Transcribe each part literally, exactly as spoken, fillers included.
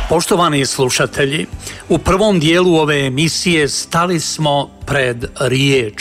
Poštovani slušatelji, u prvom dijelu ove emisije stali smo pred riječ.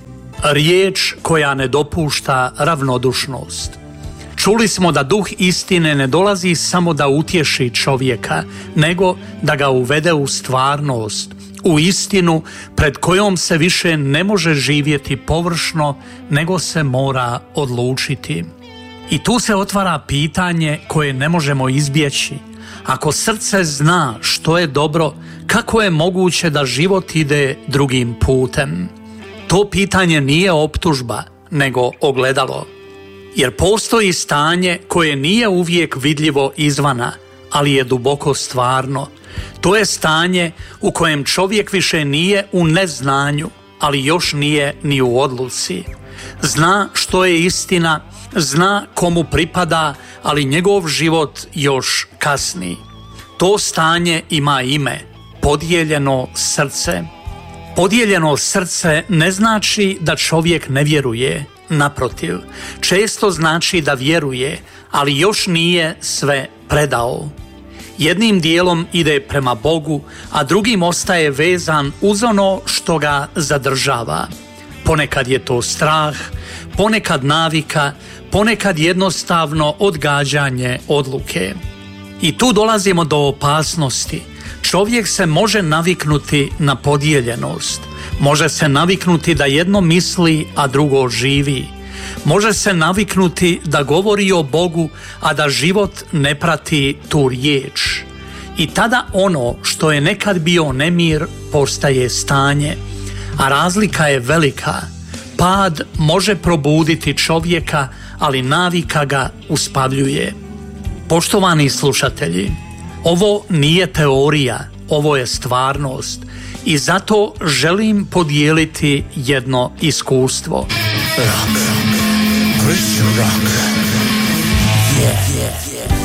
Riječ koja ne dopušta ravnodušnost. Čuli smo da duh istine ne dolazi samo da utješi čovjeka, nego da ga uvede u stvarnost, u istinu pred kojom se više ne može živjeti površno, nego se mora odlučiti. I tu se otvara pitanje koje ne možemo izbjeći. Ako srce zna što je dobro, kako je moguće da život ide drugim putem? To pitanje nije optužba, nego ogledalo. Jer postoji stanje koje nije uvijek vidljivo izvana, ali je duboko stvarno. To je stanje u kojem čovjek više nije u neznanju, ali još nije ni u odluci. Zna što je istina, zna komu pripada, ali njegov život još kasni. To stanje ima ime, podijeljeno srce. Podijeljeno srce ne znači da čovjek ne vjeruje, naprotiv, često znači da vjeruje, ali još nije sve predao. Jednim dijelom ide prema Bogu, a drugim ostaje vezan uz ono što ga zadržava. Ponekad je to strah, ponekad navika, ponekad jednostavno odgađanje odluke. I tu dolazimo do opasnosti. Čovjek se može naviknuti na podijeljenost. Može se naviknuti da jedno misli, a drugo živi. Može se naviknuti da govori o Bogu, a da život ne prati tu riječ. I tada ono što je nekad bio nemir postaje stanje. A razlika je velika. Pad može probuditi čovjeka, ali navika ga uspavljuje. Poštovani slušatelji, ovo nije teorija, ovo je stvarnost i zato želim podijeliti jedno iskustvo. Rock. Christian rock. Yeah, yeah, yeah.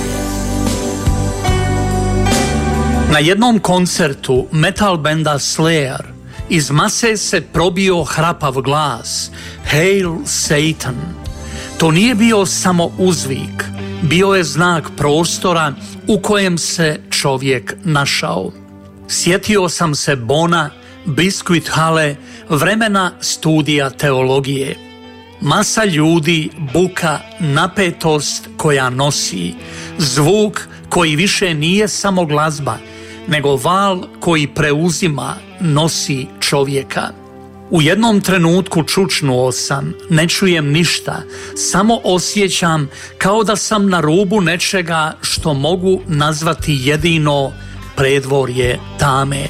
Na jednom koncertu metal benda Slayer iz mase se probio hrapav glas Hail Satan. To nije bio samo uzvik, bio je znak prostora u kojem se čovjek našao. Sjetio sam se Bona, Biskvit hale, vremena studija teologije. Masa ljudi, buka, napetost koja nosi, zvuk koji više nije samo glazba, nego val koji preuzima, nosi čovjeka. U jednom trenutku čučnuo sam, ne čujem ništa, samo osjećam kao da sam na rubu nečega što mogu nazvati jedino predvorje tame.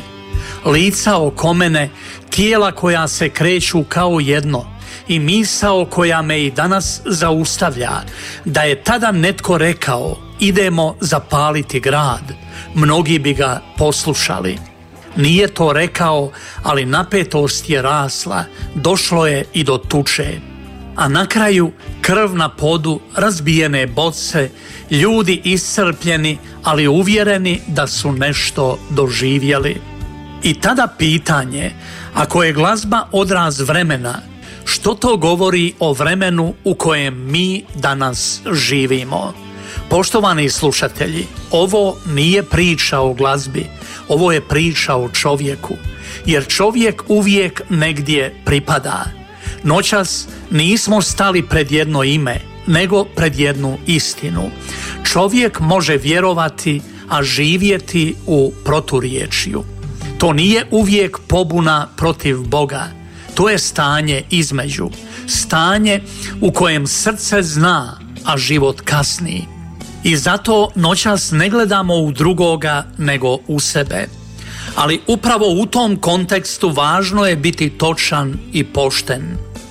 Lica oko mene, tijela koja se kreću kao jedno i misao koja me i danas zaustavlja, da je tada netko rekao idemo zapaliti grad, mnogi bi ga poslušali. Nije to rekao, ali napetost je rasla, došlo je i do tuče. A na kraju krv na podu, razbijene boce, ljudi iscrpljeni, ali uvjereni da su nešto doživjeli. I tada pitanje, ako je glazba odraz vremena, što to govori o vremenu u kojem mi danas živimo? Poštovani slušatelji, ovo nije priča o glazbi, ovo je priča o čovjeku, jer čovjek uvijek negdje pripada. Noćas nismo stali pred jedno ime, nego pred jednu istinu. Čovjek može vjerovati, a živjeti u proturječju. To nije uvijek pobuna protiv Boga, to je stanje između, stanje u kojem srce zna, a život kasni. I zato noćas ne gledamo u drugoga, nego u sebe. Ali upravo u tom kontekstu važno je biti točan i pošten.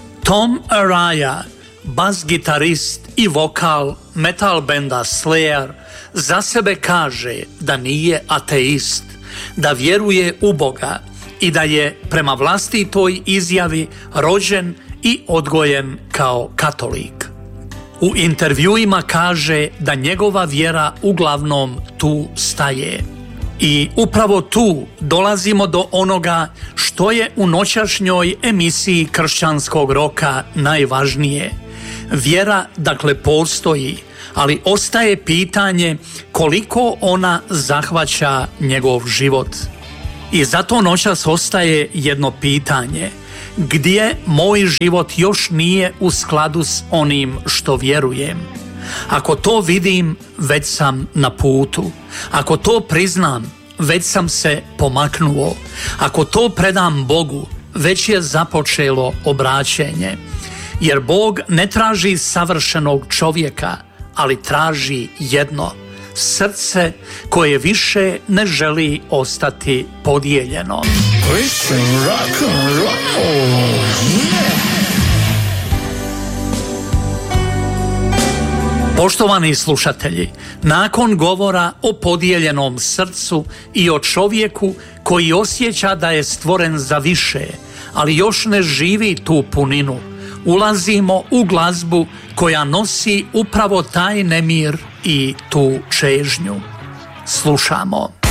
Tom Araya, bas gitarist i vokal metal benda Slayer, za sebe kaže da nije ateist, da vjeruje u Boga i da je prema vlastitoj izjavi rođen i odgojen kao katolik. U intervjuima kaže da njegova vjera uglavnom tu staje. I upravo tu dolazimo do onoga što je u noćašnjoj emisiji kršćanskog roka najvažnije. Vjera dakle postoji, ali ostaje pitanje koliko ona zahvaća njegov život. I zato noćas ostaje jedno pitanje: gdje moj život još nije u skladu s onim što vjerujem? Ako to vidim, već sam na putu. Ako to priznam, već sam se pomaknuo. Ako to predam Bogu, već je započelo obraćenje. Jer Bog ne traži savršenog čovjeka, ali traži jedno: srce koje više ne želi ostati podijeljeno. Christian rock and roll, yeah. Poštovani slušatelji, nakon govora o podijeljenom srcu i o čovjeku koji osjeća da je stvoren za više, ali još ne živi tu puninu, ulazimo u glazbu koja nosi upravo taj nemir i tu čežnju. Slušamo.